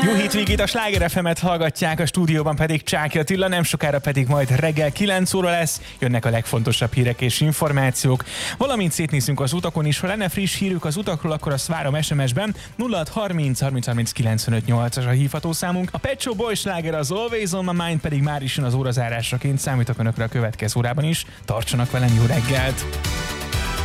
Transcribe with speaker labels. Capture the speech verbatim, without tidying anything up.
Speaker 1: Jó hétvégét, a Sláger ef emet hallgatják, a stúdióban pedig Csáky Attila, nem sokára pedig majd reggel kilenc óra lesz, jönnek a legfontosabb hírek és információk. Valamint szétnézünk az utakon is, ha lenne friss hírük az utakról, akkor azt várom es em es-ben. nulla hat harminc harminc harminc kilencvenöt nyolcas a hívható számunk. A Pet Shop Boys sláger az Always on my mind pedig már is jön az órazárásraként, számítok önökre a következő órában is. Tartsanak velem, jó reggelt!